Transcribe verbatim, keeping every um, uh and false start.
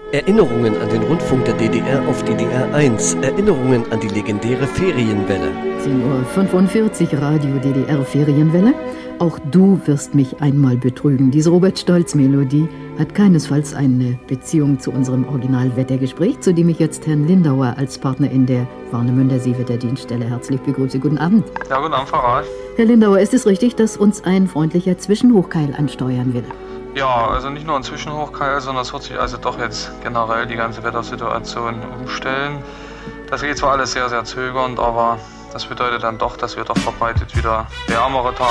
Erinnerungen an den Rundfunk der D D R auf D D R eins. Erinnerungen an die legendäre Ferienwelle. zehn Uhr fünfundvierzig, Radio D D R Ferienwelle. Auch du wirst mich einmal betrügen. Diese Robert-Stolz-Melodie hat keinesfalls eine Beziehung zu unserem Original-Wettergespräch, zu dem ich jetzt Herrn Lindauer als Partner in der Warnemünder Seewetterdienststelle herzlich begrüße. Guten Abend. Ja, guten Abend, Frau Rath. Herr Lindauer, ist es richtig, dass uns ein freundlicher Zwischenhochkeil ansteuern will? Ja, also nicht nur ein Zwischenhochkeil, sondern es wird sich also doch jetzt generell die ganze Wettersituation umstellen. Das geht zwar alles sehr, sehr zögernd, aber das bedeutet dann doch, dass wir doch verbreitet wieder wärmere Tage